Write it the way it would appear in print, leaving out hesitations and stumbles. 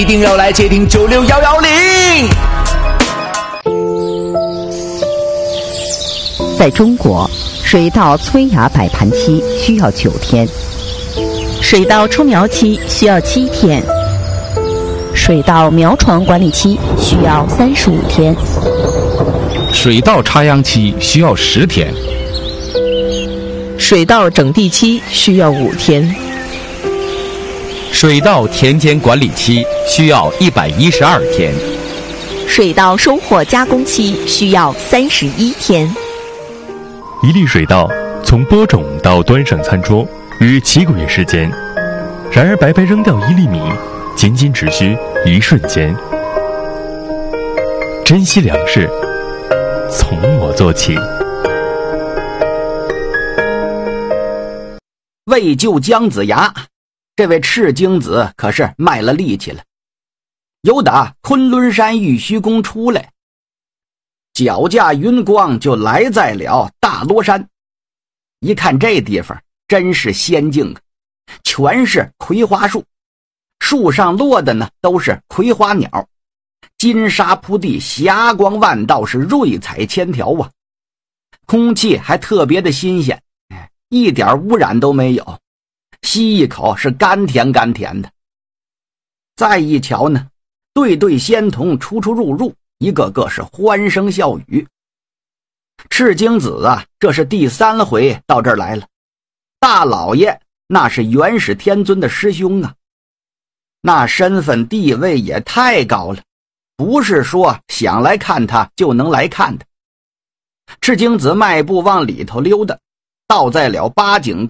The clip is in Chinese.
一定要来接听96110。 在中国，水稻催芽摆盘期需要9天，水稻出苗期需要7天，水稻苗床管理期需要35天， 水稻插秧期需要10天， 水稻整地期需要5天， 水稻田间管理期需要112天， 水稻收获加工期需要31天。 一粒水稻从播种到端上餐桌约7个月时间，然而白白扔掉1粒米，仅仅只需1瞬间。珍惜粮食，从我做起。 为救姜子牙，这位赤精子可是卖了力气了，由打昆仑山玉虚宫出来，脚驾云光就来在了大罗山。一看这地方真是仙境啊，全是葵花树，树上落的呢都是葵花鸟，金沙铺地，霞光万道，是瑞彩千条啊。空气还特别的新鲜，一点污染都没有，吸一口是甘甜甘甜的。再一瞧呢，对对仙童出出入入，一个个是欢声笑语。赤精子啊，这是第3回到这儿来了。大老爷那是元始天尊的师兄啊，那身份地位也太高了，不是说想来看他就能来看的。赤精子迈步往里头溜达，倒在了八景